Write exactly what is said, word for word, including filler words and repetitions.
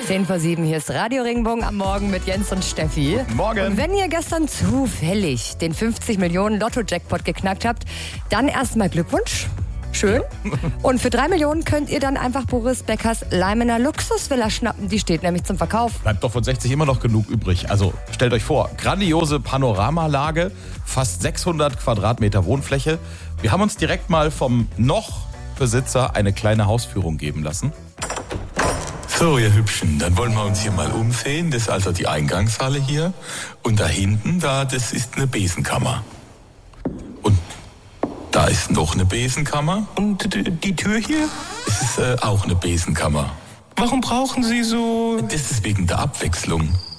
zehn vor sieben, hier ist Radio Regenbogen am Morgen mit Jens und Steffi. Guten Morgen. Und wenn ihr gestern zufällig den fünfzig Millionen Lotto-Jackpot geknackt habt, dann erstmal Glückwunsch. Schön. Und für drei Millionen könnt ihr dann einfach Boris Beckers Leimener Luxusvilla schnappen. Die steht nämlich zum Verkauf. Bleibt doch von sechzig immer noch genug übrig. Also stellt euch vor, grandiose Panoramalage, fast sechshundert Quadratmeter Wohnfläche. Wir haben uns direkt mal vom Noch-Besitzer eine kleine Hausführung geben lassen. So, ihr Hübschen, dann wollen wir uns hier mal umsehen. Das ist also die Eingangshalle hier. Und da hinten, da, das ist eine Besenkammer. Und da ist noch eine Besenkammer. Und die, die Tür hier, das ist äh, auch eine Besenkammer. Warum brauchen Sie so... Das ist wegen der Abwechslung.